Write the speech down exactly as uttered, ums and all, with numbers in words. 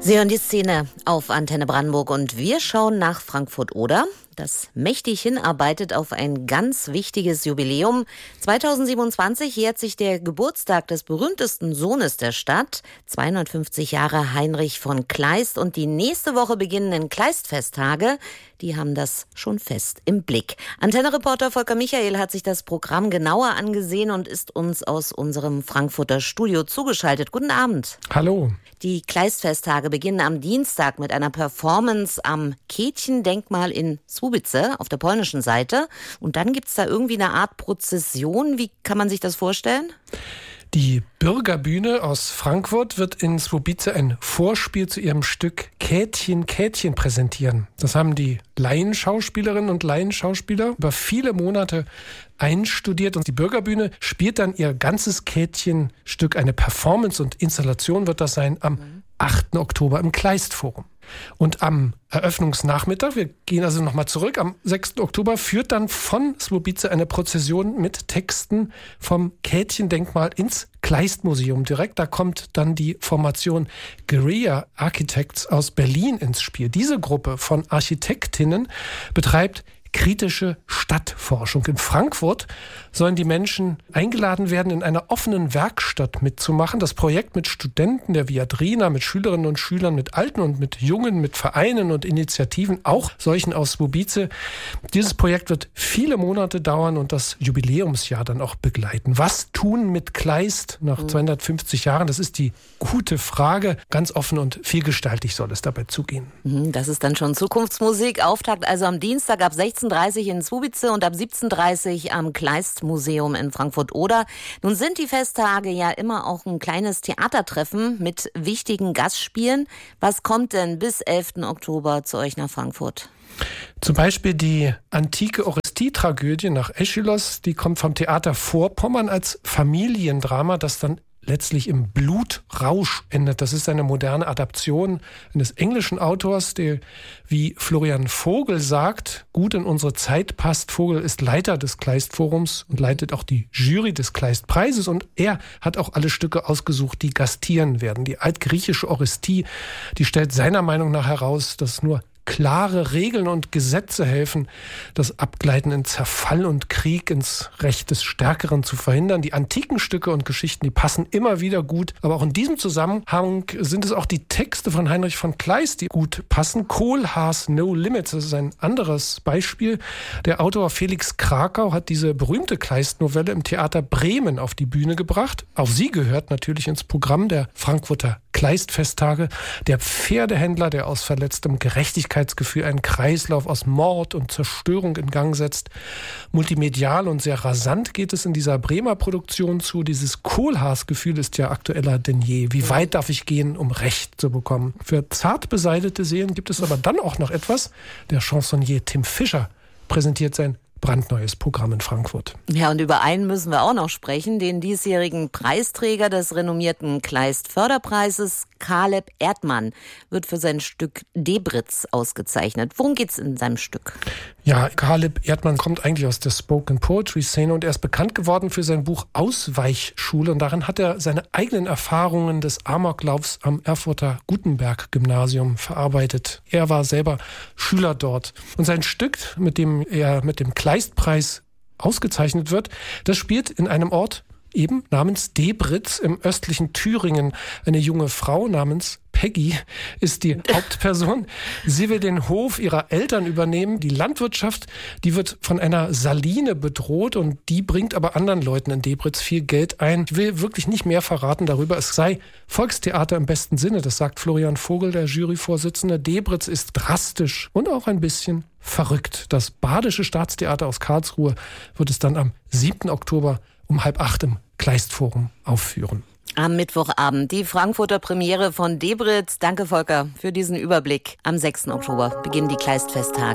Sie hören die Szene auf Antenne Brandenburg und wir schauen nach Frankfurt-Oder, das mächtig hinarbeitet auf ein ganz wichtiges Jubiläum. zweitausendsiebenundzwanzig jährt sich der Geburtstag des berühmtesten Sohnes der Stadt, zweihundertfünfzig Jahre Heinrich von Kleist, und die nächste Woche beginnenden Kleist-Festtage, die haben das schon fest im Blick. Antenne-Reporter Volker Michael hat sich das Programm genauer angesehen und ist uns aus unserem Frankfurter Studio zugeschaltet. Guten Abend. Hallo. Die Kleist-Festtage beginnen am Dienstag mit einer Performance am Kätchen-Denkmal in Słubice auf der polnischen Seite. Und dann gibt es da irgendwie eine Art Prozession. Wie kann man sich das vorstellen? Die Bürgerbühne aus Frankfurt wird in Słubice ein Vorspiel zu ihrem Stück Kätchen, Kätchen präsentieren. Das haben die Laienschauspielerinnen und Laienschauspieler über viele Monate einstudiert. Und die Bürgerbühne spielt dann ihr ganzes Kätchenstück. Eine Performance und Installation wird das sein am achten Oktober im Kleist-Forum. Und am Eröffnungsnachmittag, wir gehen also nochmal zurück, am sechsten Oktober führt dann von Słubice eine Prozession mit Texten vom Kätchen-Denkmal ins Kleist-Museum direkt. Da kommt dann die Formation Guerilla Architects aus Berlin ins Spiel. Diese Gruppe von Architektinnen betreibt kritische Stadtforschung. In Frankfurt sollen die Menschen eingeladen werden, in einer offenen Werkstatt mitzumachen. Das Projekt mit Studenten der Viadrina, mit Schülerinnen und Schülern, mit Alten und mit Jungen, mit Vereinen und Initiativen, auch solchen aus Słubice. Dieses Projekt wird viele Monate dauern und das Jubiläumsjahr dann auch begleiten. Was tun mit Kleist nach mhm. zweihundertfünfzig Jahren? Das ist die gute Frage. Ganz offen und vielgestaltig soll es dabei zugehen. Das ist dann schon Zukunftsmusik. Auftakt also am Dienstag ab sechzehn Uhr dreißig in Słubice und ab siebzehn Uhr dreißig am Kleist-Museum in Frankfurt-Oder. Nun sind die Festtage ja immer auch ein kleines Theatertreffen mit wichtigen Gastspielen. Was kommt denn bis elften Oktober zu euch nach Frankfurt? Zum Beispiel die antike Orestie-Tragödie nach Aeschylos, die kommt vom Theater Vorpommern als Familiendrama, das dann letztlich im Blutrausch endet. Das ist eine moderne Adaption eines englischen Autors, der, wie Florian Vogel sagt, gut in unsere Zeit passt. Vogel ist Leiter des Kleist-Forums und leitet auch die Jury des Kleist-Preises, und er hat auch alle Stücke ausgesucht, die gastieren werden. Die altgriechische Orestie, die stellt seiner Meinung nach heraus, dass nur klare Regeln und Gesetze helfen, das Abgleiten in Zerfall und Krieg ins Recht des Stärkeren zu verhindern. Die antiken Stücke und Geschichten, die passen immer wieder gut. Aber auch in diesem Zusammenhang sind es auch die Texte von Heinrich von Kleist, die gut passen. Kohlhaas No Limits, das ist ein anderes Beispiel. Der Autor Felix Krakau hat diese berühmte Kleist-Novelle im Theater Bremen auf die Bühne gebracht. Auch sie gehört natürlich ins Programm der Frankfurter Kleist-Festtage. Der Pferdehändler, der aus verletztem Gerechtigkeitsgefühl einen Kreislauf aus Mord und Zerstörung in Gang setzt. Multimedial und sehr rasant geht es in dieser Bremer Produktion zu. Dieses Kohlhaas-Gefühl ist ja aktueller denn je. Wie weit darf ich gehen, um Recht zu bekommen? Für zart beseitete Seelen gibt es aber dann auch noch etwas. Der Chansonnier Tim Fischer präsentiert sein brandneues Programm in Frankfurt. Ja, und über einen müssen wir auch noch sprechen, den diesjährigen Preisträger des renommierten Kleist-Förderpreises, Kaleb Erdmann, wird für sein Stück Debritz ausgezeichnet. Worum geht's in seinem Stück? Ja, Kaleb Erdmann kommt eigentlich aus der Spoken-Poetry-Szene und er ist bekannt geworden für sein Buch Ausweichschule, und darin hat er seine eigenen Erfahrungen des Amoklaufs am Erfurter Gutenberg-Gymnasium verarbeitet. Er war selber Schüler dort. Und sein Stück, mit dem er mit dem Kleistpreis ausgezeichnet wird, das spielt in einem Ort eben namens Debritz im östlichen Thüringen. Eine junge Frau namens Peggy ist die Hauptperson. Sie will den Hof ihrer Eltern übernehmen. Die Landwirtschaft, die wird von einer Saline bedroht, und die bringt aber anderen Leuten in Debritz viel Geld ein. Ich will wirklich nicht mehr verraten darüber. Es sei Volkstheater im besten Sinne, das sagt Florian Vogel, der Juryvorsitzende. Debritz ist drastisch und auch ein bisschen verrückt. Das Badische Staatstheater aus Karlsruhe wird es dann am siebten Oktober um halb acht im Kleist-Forum aufführen. Am Mittwochabend die Frankfurter Premiere von Debritz. Danke, Volker, für diesen Überblick. Am sechsten Oktober beginnen die Kleist-Festtage.